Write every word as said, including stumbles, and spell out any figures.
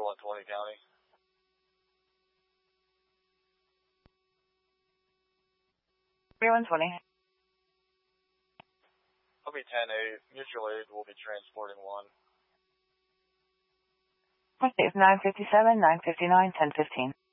one twenty County. three one twenty. I'll be ten eight. Mutual aid will be transporting one. It's nine fifty-seven, nine fifty-nine, ten fifteen.